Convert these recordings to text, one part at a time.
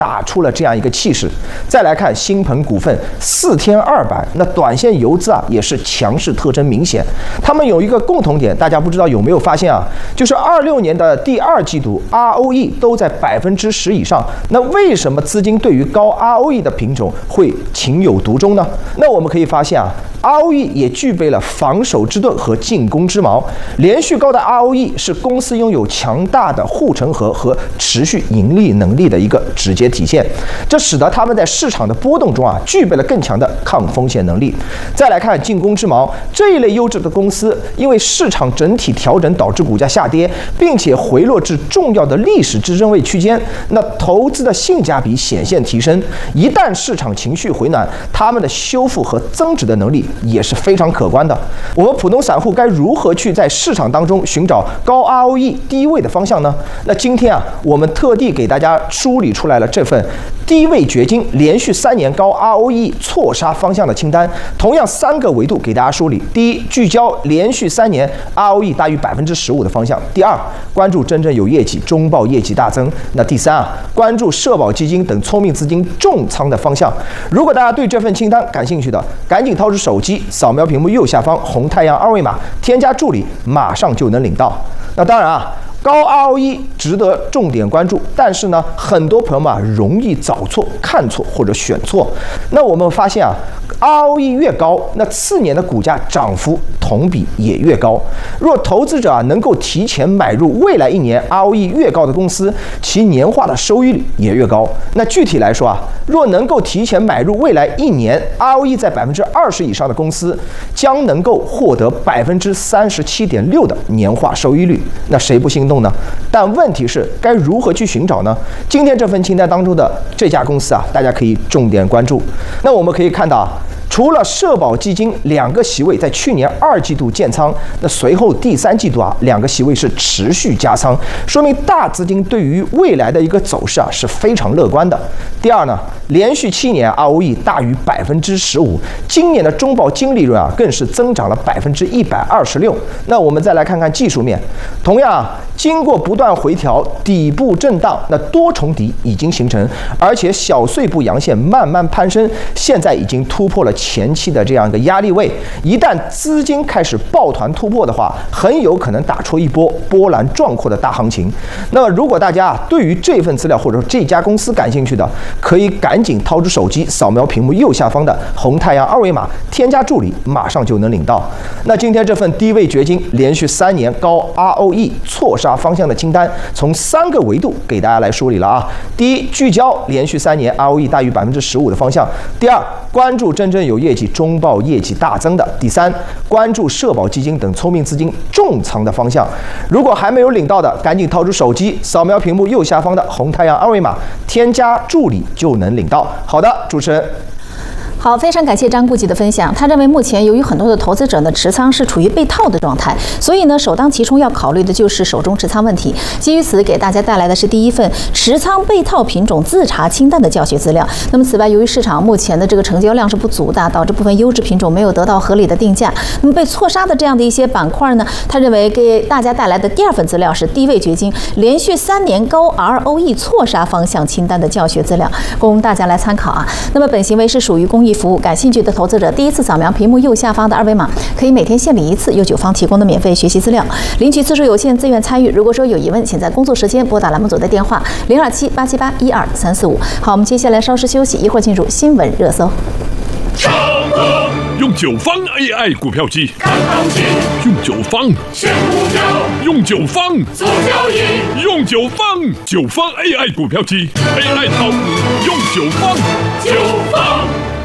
打出了这样一个气势。再来看新鹏股份4200，那短线游资啊也是强势特征明显。他们有一个共同点，大家不知道有没有发现啊？就是26年的第2季度 ROE 都在10%以上。那为什么资金对于高 ROE 的品种会情有独钟呢？那我们可以发现啊，ROE 也具备了防守之盾和进攻之矛。连续高的 ROE 是公司拥有强大的护城河和持续盈利能力的一个直接体现，这使得他们在市场的波动中啊，具备了更强的抗风险能力。再来看进攻之矛，这一类优质的公司，因为市场整体调整导致股价下跌，并且回落至重要的历史支撑位区间，那投资的性价比显现提升。一旦市场情绪回暖，他们的修复和增值的能力也是非常可观的。我们普通散户该如何去在市场当中寻找高 ROE 低位的方向呢？那今天啊，我们特地给大家梳理出来了这份低位掘金连续3年高 ROE 错杀方向的清单，同样3个维度给大家梳理。第一，聚焦连续3年 ROE 大于15%的方向；第二，关注真正有业绩、中报业绩大增；那第三啊，关注社保基金等聪明资金重仓的方向。如果大家对这份清单感兴趣的，赶紧掏出手机，扫描屏幕右下方红太阳2维码，添加助理，马上就能领到。那当然啊，高 ROE 值得重点关注，但是呢，很多朋友们容易找错、看错或者选错。那我们发现啊，ROE 越高，那次年的股价涨幅同比也越高。若投资者能够提前买入未来1年 ROE 越高的公司，其年化的收益率也越高。那具体来说啊，若能够提前买入未来1年 ROE 在20%以上的公司，将能够获得37.6%的年化收益率。那谁不心动呢？但问题是该如何去寻找呢？今天这份清单当中的这家公司啊，大家可以重点关注。那我们可以看到啊，除了社保基金2个席位在去年2季度建仓，那随后第3季度啊2个席位是持续加仓，说明大资金对于未来的一个走势啊是非常乐观的。第二呢，连续7年 ROE 大于15%，今年的中报净利润啊更是增长了126%。那我们再来看看技术面，同样啊，经过不断回调、底部震荡，那多重底已经形成，而且小碎步阳线慢慢攀升，现在已经突破了前期的这样一个压力位。一旦资金开始抱团突破的话，很有可能打出一波波澜壮阔的大行情。那么如果大家对于这份资料或者这家公司感兴趣的，可以赶紧掏出手机，扫描屏幕右下方的红太阳2维码，添加助理，马上就能领到。那今天这份低位掘金连续3年高 ROE 错杀方向的清单，从3个维度给大家来梳理了啊。第一，聚焦连续3年 ROE 大于15%的方向；第二，关注真正有业绩、中报业绩大增的；第三，关注社保基金等聪明资金重仓的方向。如果还没有领到的，赶紧掏出手机，扫描屏幕右下方的红太阳2维码，添加助理就能领到。好的，主持人。 好，非常感谢张顾及的分享。他认为目前由于很多的投资者呢持仓是处于被套的状态，所以呢首当其冲要考虑的就是手中持仓问题。基于此，给大家带来的是第一份持仓被套品种自查清单的教学资料。那么此外，由于市场目前的这个成交量是不足的，导致部分优质品种没有得到合理的定价，那么被错杀的这样的一些板块呢，他认为给大家带来的第二份资料是低位掘金连续3年高 ROE 错杀方向清单的教学资料，供大家来参考啊。那么本行为是属于公益服务，感兴趣的投资者第一次扫描屏幕右下方的2维码，可以每天限领1次由9方提供的免费学习资料，领取次数有限，自愿参与。如果说有疑问，请在工作时间拨打栏目组的电话027-878-12345。好，我们接下来稍事休息，一会儿进入新闻热搜。 用9方 AI 股票机看行情， 用9方选股票， 用9方做交易， 用9方AI 股票机 AI 炒股用9方 9方。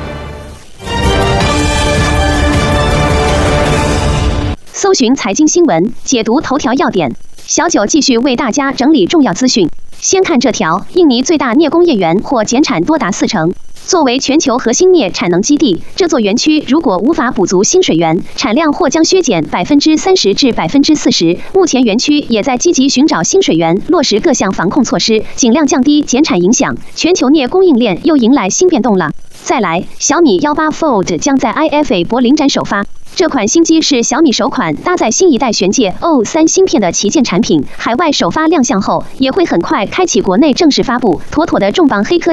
搜寻财经新闻，解读头条要点。小九继续为大家整理重要资讯。先看这条：印尼最大镍工业园或减产多达40%。作为全球核心镍产能基地，这座园区如果无法补足新水源，产量或将削减30%至40%。目前园区也在积极寻找新水源，落实各项防控措施，尽量降低减产影响。全球镍供应链又迎来新变动了。再来，小米18 Fold 将在 IFA 柏林展首发。这款新机是小米首款搭载新一代玄界 O3 芯片的旗舰产品，海外首发亮相后，也会很快开启国内正式发布，妥妥的重磅黑科技。